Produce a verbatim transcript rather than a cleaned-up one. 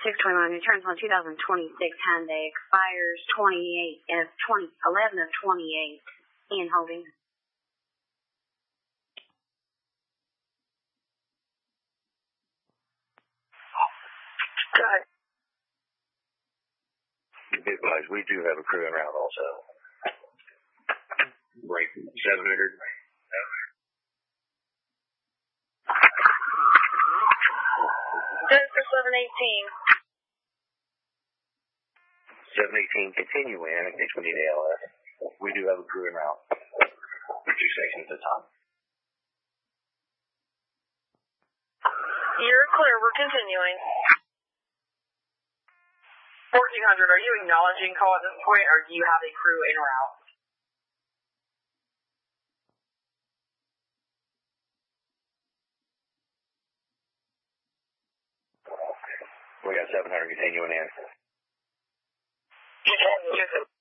six twenty-one, returns on two thousand twenty-six Hyundai, expires twenty-eight of twenty eleven of twenty-eight. In holding. Good. Be advised, we do have a crew en route also. Break seven hundred. Good for seven eighteen. seven eighteen, continue in in case we need A L S. We do have a crew en route. For two sections at a time. You're clear. We're continuing. fourteen hundred, are you acknowledging call at this point, or do you have a crew en route? We got seven hundred continuing in. Continue.